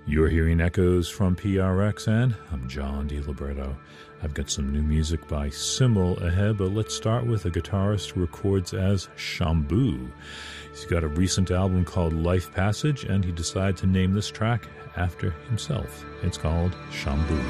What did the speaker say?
You're hearing echoes from PRXN. I'm John DiLiberto. I've got some new music by Simmel ahead, but let's start with a guitarist who records as Shamboo. He's got a recent album called Life Passage, and he decided to name this track after himself. It's called Shamboo.